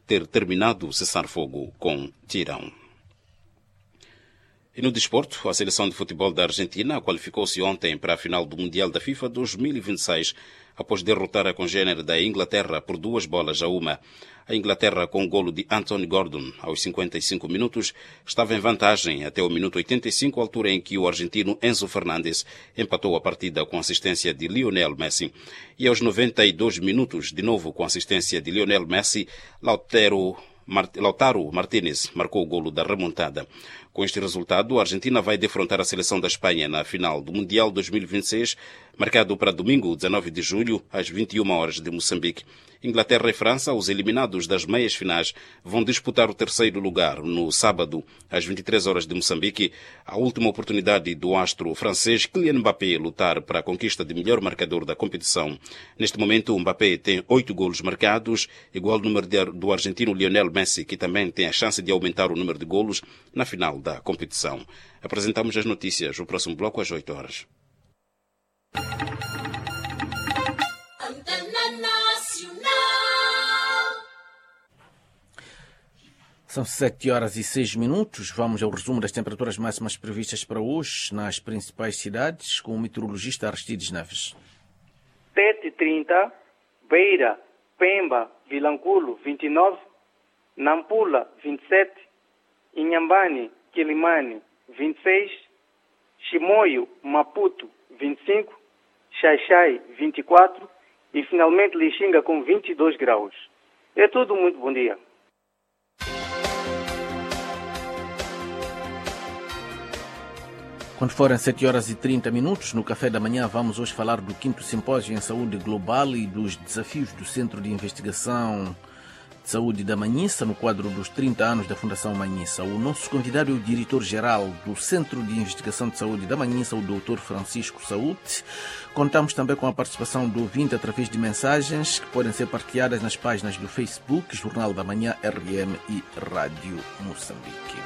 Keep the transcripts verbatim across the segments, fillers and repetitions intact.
ter terminado o cessar-fogo com Tirão. E no desporto, a seleção de futebol da Argentina qualificou-se ontem para a final do Mundial da FIFA dois mil e vinte e seis, após derrotar a congênere da Inglaterra por duas bolas a uma. A Inglaterra, com o golo de Anthony Gordon aos cinquenta e cinco minutos, estava em vantagem até o minuto oitenta e cinco, altura em que o argentino Enzo Fernandes empatou a partida com assistência de Lionel Messi. E aos noventa e dois minutos, de novo com assistência de Lionel Messi, Lautaro Lautaro Martínez marcou o golo da remontada. Com este resultado, a Argentina vai defrontar a seleção da Espanha na final do Mundial dois mil e vinte e seis, marcado para domingo, dezenove de julho, às vinte e uma horas de Moçambique. Inglaterra e França, os eliminados das meias finais, vão disputar o terceiro lugar no sábado, às vinte e três horas de Moçambique, a última oportunidade do astro francês Kylian Mbappé lutar para a conquista de melhor marcador da competição. Neste momento, o Mbappé tem oito golos marcados, igual ao número do argentino Lionel Messi, que também tem a chance de aumentar o número de golos na final da competição. Apresentamos as notícias, o próximo bloco às oito horas. São sete horas e seis minutos. Vamos ao resumo das temperaturas máximas previstas para hoje nas principais cidades, com o meteorologista Aristides Neves. Tete, trinta, Beira, Pemba, Vilanculo, vinte e nove, Nampula, vinte e sete, Inhambane, Quilimane, vinte e seis, Chimoio, Maputo, vinte e cinco, Xaixai, vinte e quatro e finalmente Lixinga com vinte e dois graus. É tudo, muito bom dia. Quando forem sete horas e trinta minutos, no café da manhã, vamos hoje falar do quinto Simpósio em Saúde Global e dos desafios do Centro de Investigação de Saúde da Manhissa, no quadro dos trinta anos da Fundação Manhissa. O nosso convidado é o diretor-geral do Centro de Investigação de Saúde da Manhissa, o doutor Francisco Saúde. Contamos também com a participação do ouvinte através de mensagens que podem ser partilhadas nas páginas do Facebook, Jornal da Manhã, R M e Rádio Moçambique.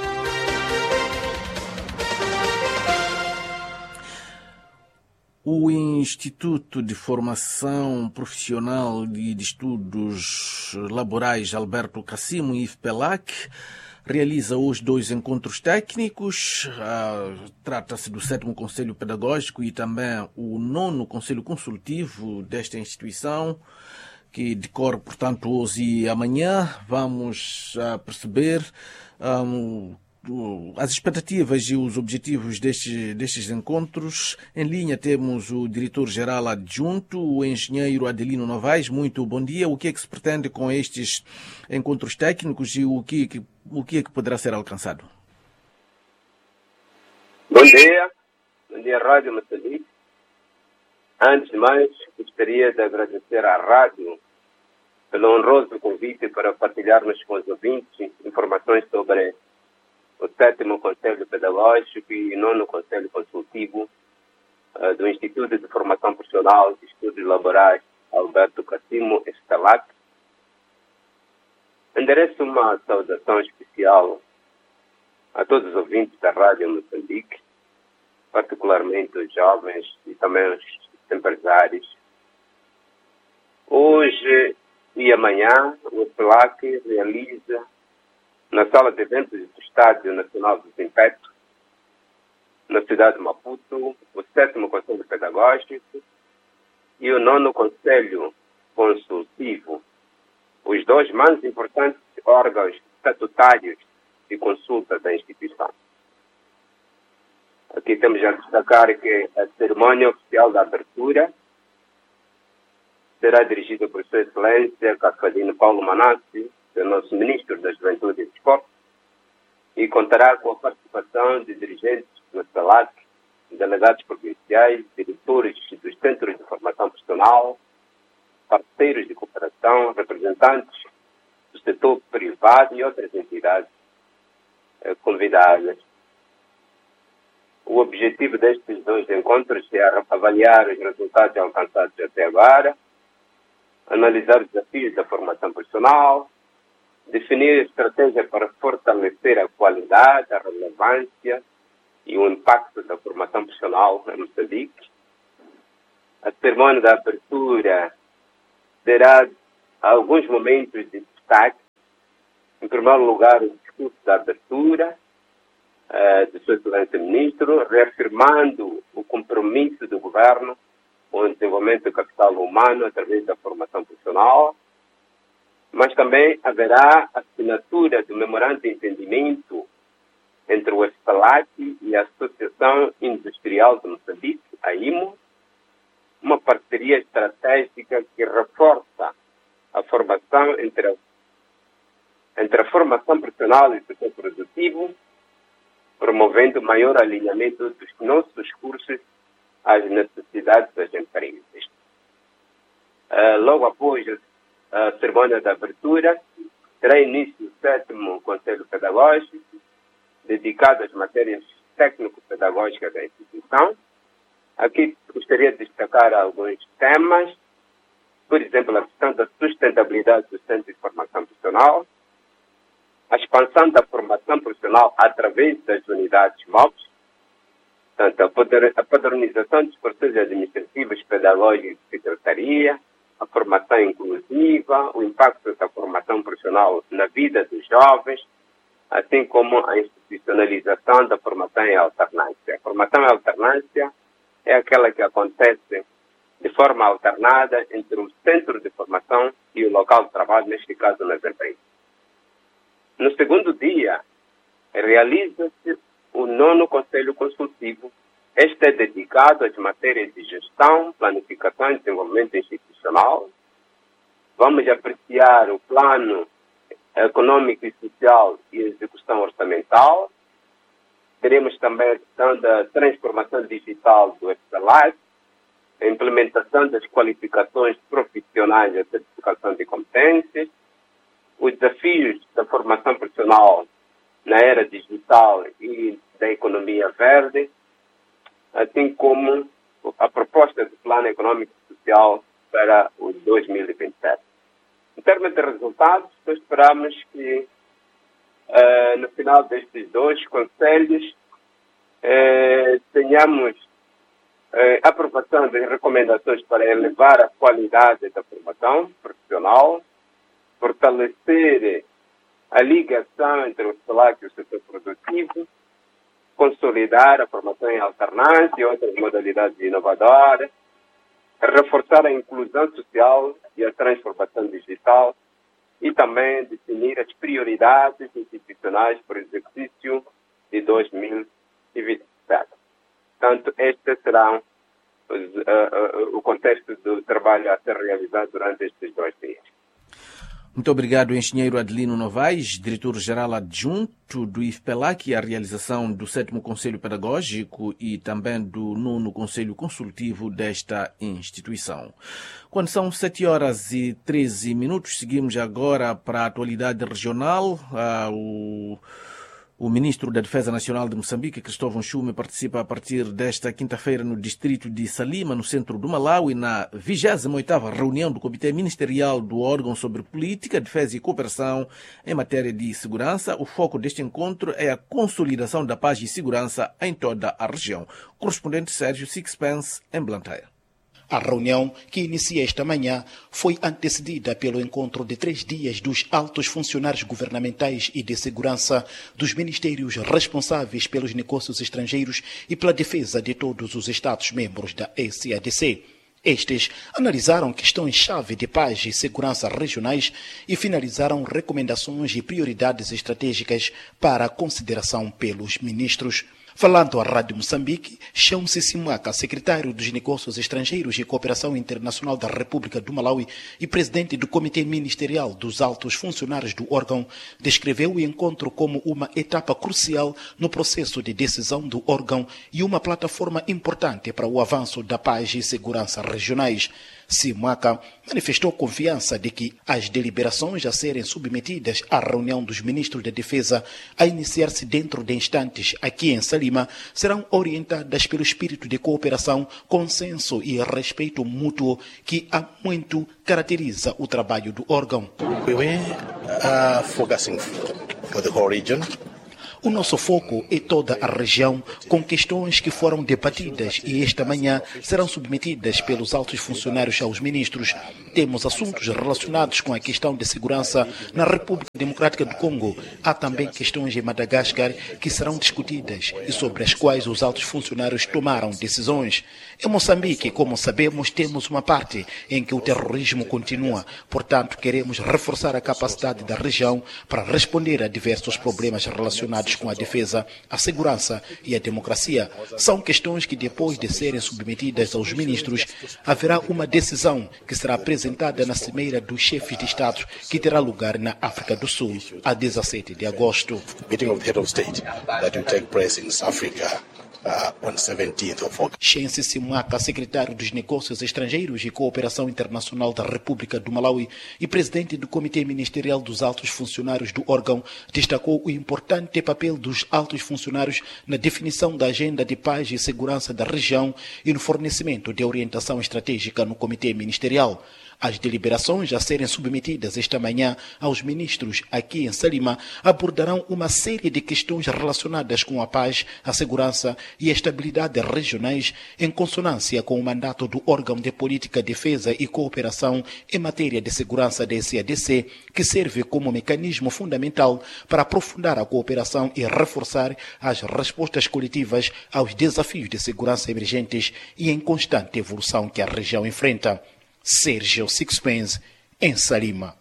O Instituto de Formação Profissional e de Estudos Laborais Alberto Cassimo, I F P E L A C, realiza hoje dois encontros técnicos. Ah, trata-se do sétimo Conselho Pedagógico e também o nono Conselho Consultivo desta instituição, que decorre, portanto, hoje e amanhã. Vamos ah, perceber um, as expectativas e os objetivos destes, destes encontros. Em linha temos o diretor-geral adjunto, o engenheiro Adelino Novaes. Muito bom dia. O que é que se pretende com estes encontros técnicos e o que, que, o que é que poderá ser alcançado? Bom dia. Bom dia, Rádio Moçambique. Antes de mais, gostaria de agradecer à Rádio pelo honroso convite para partilharmos com os ouvintes informações sobre o sétimo Conselho Pedagógico e nono Conselho Consultivo uh, do Instituto de Formação Profissional e Estudos Laborais Alberto Cassimo, I F P E L A C. Endereço uma saudação especial a todos os ouvintes da Rádio Moçambique, particularmente os jovens e também os empresários. Hoje e amanhã, o I F P E L A C realiza na sala de eventos do Estádio Nacional do Zimpeto, na cidade de Maputo, o sétimo Conselho Pedagógico e o nono Conselho Consultivo, os dois mais importantes órgãos estatutários de consulta da instituição. Aqui temos a destacar que a cerimônia oficial da abertura será dirigida por Sua Excelência Cafadino Paulo Manassi, o nosso Ministro da Juventude e Desporto, e contará com a participação de dirigentes do I F P E L A C, delegados provinciais, diretores dos Centros de Formação Profissional, parceiros de cooperação, representantes do setor privado e outras entidades eh, convidadas. O objetivo destes dois encontros é avaliar os resultados alcançados até agora, analisar os desafios da formação profissional, definir estratégia para fortalecer a qualidade, a relevância e o impacto da formação profissional em Moçambique. A cerimônia da abertura terá alguns momentos de destaque Em primeiro lugar, o discurso da abertura uh, do seu excelente ministro, reafirmando o compromisso do governo com o desenvolvimento do capital humano através da formação profissional, mas também haverá a assinatura do memorando de entendimento entre o EFPELAC e a Associação Industrial de Moçambique, a I M O, uma parceria estratégica que reforça a formação entre a, entre a formação profissional e o setor produtivo, promovendo maior alinhamento dos nossos cursos às necessidades das empresas. Uh, logo após a cerimônia da abertura, terá início o sétimo Conselho Pedagógico, dedicado às matérias técnico-pedagógicas da instituição. Aqui gostaria de destacar alguns temas, por exemplo, a questão da sustentabilidade do Centro de Formação Profissional, a expansão da formação profissional através das unidades móveis, portanto, a padronização dos processos administrativos, pedagógicos e secretaria, a formação inclusiva, o impacto da formação profissional na vida dos jovens, assim como a institucionalização da formação em alternância. A formação em alternância é aquela que acontece de forma alternada entre o centro de formação e o local de trabalho, neste caso nas empresas. No segundo dia, realiza-se o nono Conselho Consultivo. Este é dedicado às matérias de gestão, planificação e desenvolvimento institucional. Vamos apreciar o plano econômico e social e execução orçamental. Teremos também a questão da transformação digital do EFPELAC, a implementação das qualificações profissionais e a certificação de competências, os desafios da formação profissional na era digital e da economia verde, assim como a proposta do Plano Econômico e Social para o dois mil e vinte e sete. Em termos de resultados, nós esperamos que uh, no final destes dois conselhos uh, tenhamos uh, aprovação das recomendações para elevar a qualidade da formação profissional, fortalecer a ligação entre o EFPELAC e o setor produtivo, consolidar a formação em alternância e outras modalidades inovadoras, reforçar a inclusão social e a transformação digital e também definir as prioridades institucionais para o exercício de dois mil e vinte e sete. Portanto, este será os, uh, uh, o contexto do trabalho a ser realizado durante estes dois dias. Muito obrigado, engenheiro Adelino Novaes, diretor-geral adjunto do EFPELAC, a realização do sétimo Conselho Pedagógico e também do nono Conselho Consultivo desta instituição. Quando são sete horas e treze minutos, seguimos agora para a atualidade regional. Ah, o... O ministro da Defesa Nacional de Moçambique, Cristóvão Chume, participa a partir desta quinta-feira no distrito de Salima, no centro do Malawi, na vigésima oitava reunião do Comitê Ministerial do órgão sobre política, defesa e cooperação em matéria de segurança. O foco deste encontro é a consolidação da paz e segurança em toda a região. Correspondente Sérgio Sixpence, em Blantyre. A reunião, que inicia esta manhã, foi antecedida pelo encontro de três dias dos altos funcionários governamentais e de segurança dos ministérios responsáveis pelos negócios estrangeiros e pela defesa de todos os Estados-membros da S A D C. Estes analisaram questões-chave de paz e segurança regionais e finalizaram recomendações e prioridades estratégicas para consideração pelos ministros. Falando à Rádio Moçambique, Chão-se Simaka, secretário dos Negócios Estrangeiros e Cooperação Internacional da República do Malawi e presidente do Comitê Ministerial dos Altos Funcionários do órgão, descreveu o encontro como uma etapa crucial no processo de decisão do órgão e uma plataforma importante para o avanço da paz e segurança regionais. Simaka manifestou confiança de que as deliberações a serem submetidas à reunião dos ministros da Defesa, a iniciar-se dentro de instantes aqui em Salima, serão orientadas pelo espírito de cooperação, consenso e respeito mútuo que há muito caracteriza o trabalho do órgão. We were uh, focusing for the whole region. O nosso foco é toda a região, com questões que foram debatidas e esta manhã serão submetidas pelos altos funcionários aos ministros. Temos assuntos relacionados com a questão de segurança na República Democrática do Congo. Há também questões em Madagascar que serão discutidas e sobre as quais os altos funcionários tomaram decisões. Em Moçambique, como sabemos, temos uma parte em que o terrorismo continua. Portanto, queremos reforçar a capacidade da região para responder a diversos problemas relacionados com a defesa, a segurança e a democracia. São questões que, depois de serem submetidas aos ministros, haverá uma decisão que será apresentada na Cimeira dos Chefes de Estado, que terá lugar na África do Sul, a dezessete de agosto. Shensi Simwaka, secretário dos Negócios Estrangeiros e Cooperação Internacional da República do Malawi e presidente do Comitê Ministerial dos Altos Funcionários do órgão, destacou o importante papel dos altos funcionários na definição da agenda de paz e segurança da região e no fornecimento de orientação estratégica no Comitê Ministerial. As deliberações a serem submetidas esta manhã aos ministros aqui em Salima abordarão uma série de questões relacionadas com a paz, a segurança e a estabilidade regionais, em consonância com o mandato do órgão de política, defesa e cooperação em matéria de segurança da S A D C, que serve como mecanismo fundamental para aprofundar a cooperação e reforçar as respostas coletivas aos desafios de segurança emergentes e em constante evolução que a região enfrenta. Sérgio Sixpence, em Salima.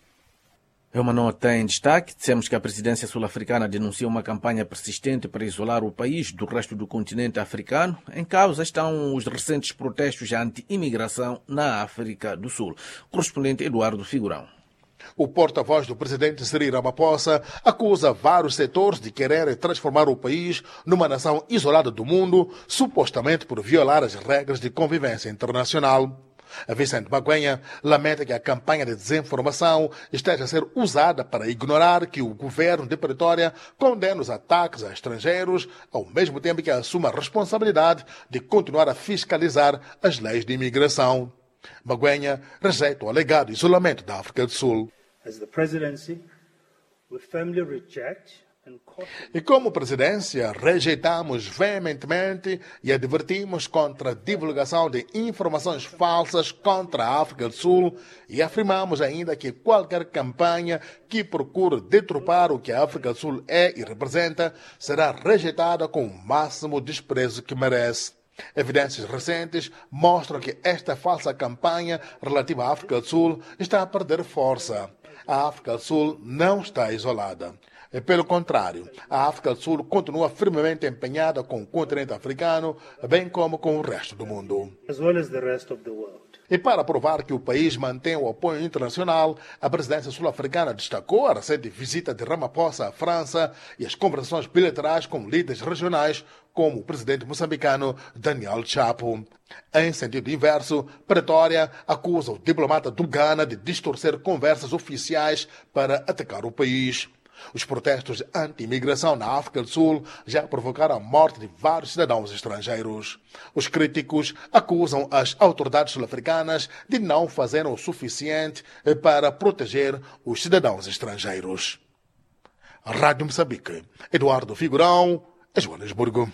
É uma nota em destaque. Dissemos que a presidência sul-africana denuncia uma campanha persistente para isolar o país do resto do continente africano. Em causa estão os recentes protestos anti-imigração na África do Sul. Correspondente Eduardo Figurão. O porta-voz do presidente Cyril Ramaphosa acusa vários setores de querer transformar o país numa nação isolada do mundo, supostamente por violar as regras de convivência internacional. Vicente Baguenha lamenta que a campanha de desinformação esteja a ser usada para ignorar que o governo de Pretória condena os ataques a estrangeiros, ao mesmo tempo que assume a responsabilidade de continuar a fiscalizar as leis de imigração. Baguenha rejeita o alegado isolamento da África do Sul. As the presidency, we firmly reject E como presidência, rejeitamos veementemente e advertimos contra a divulgação de informações falsas contra a África do Sul e afirmamos ainda que qualquer campanha que procure deturpar o que a África do Sul é e representa será rejeitada com o máximo desprezo que merece. Evidências recentes mostram que esta falsa campanha relativa à África do Sul está a perder força. A África do Sul não está isolada. Pelo contrário, a África do Sul continua firmemente empenhada com o continente africano, bem como com o resto do mundo. as well as the rest of the world. E para provar que o país mantém o apoio internacional, a presidência sul-africana destacou a recente visita de Ramaphosa à França e as conversações bilaterais com líderes regionais, como o presidente moçambicano Daniel Chapo. Em sentido inverso, Pretória acusa o diplomata do Ghana de distorcer conversas oficiais para atacar o país. Os protestos anti-imigração na África do Sul já provocaram a morte de vários cidadãos estrangeiros. Os críticos acusam as autoridades sul-africanas de não fazerem o suficiente para proteger os cidadãos estrangeiros. Rádio Moçambique, Eduardo Figurão, Joanesburgo.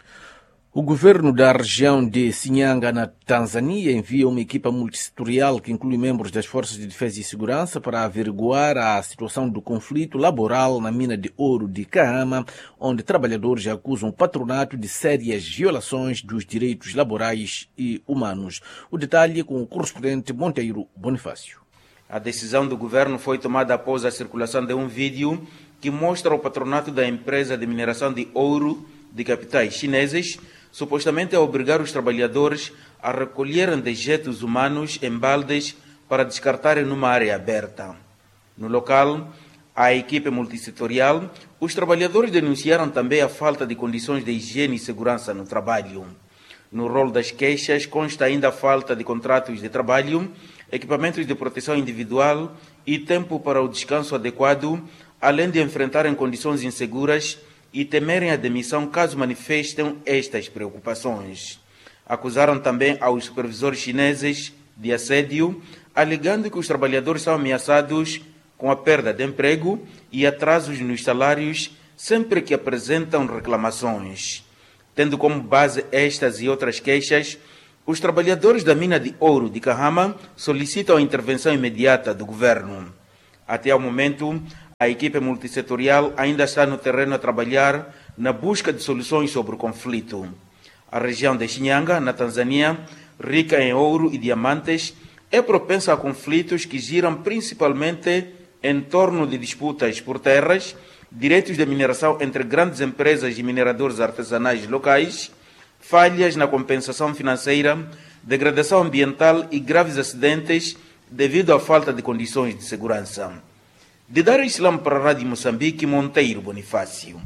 O governo da região de Shinyanga, na Tanzânia, envia uma equipa multissetorial que inclui membros das Forças de Defesa e Segurança para averiguar a situação do conflito laboral na mina de ouro de Kahama, onde trabalhadores acusam o patronato de sérias violações dos direitos laborais e humanos. O detalhe com o correspondente Monteiro Bonifácio. A decisão do governo foi tomada após a circulação de um vídeo que mostra o patronato da empresa de mineração de ouro de capitais chineses, supostamente a obrigar os trabalhadores a recolherem dejetos humanos em baldes para descartarem numa área aberta. No local, a equipe multissetorial, os trabalhadores denunciaram também a falta de condições de higiene e segurança no trabalho. No rol das queixas consta ainda a falta de contratos de trabalho, equipamentos de proteção individual e tempo para o descanso adequado, além de enfrentarem condições inseguras e temerem a demissão caso manifestem estas preocupações. Acusaram também aos supervisores chineses de assédio, alegando que os trabalhadores são ameaçados com a perda de emprego e atrasos nos salários sempre que apresentam reclamações. Tendo como base estas e outras queixas, os trabalhadores da mina de ouro de Kahama solicitam a intervenção imediata do governo. Até ao momento, a equipe multissetorial ainda está no terreno a trabalhar na busca de soluções sobre o conflito. A região de Shinyanga, na Tanzânia, rica em ouro e diamantes, é propensa a conflitos que giram principalmente em torno de disputas por terras, direitos de mineração entre grandes empresas e mineradores artesanais locais, falhas na compensação financeira, degradação ambiental e graves acidentes devido à falta de condições de segurança. De Dar es Salaam para a Rádio Moçambique, Monteiro Bonifácio.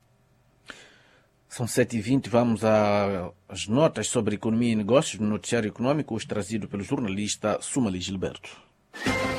São sete e vinte, vamos às notas sobre economia e negócios no noticiário econômico, hoje trazido pelo jornalista Sumali Gilberto.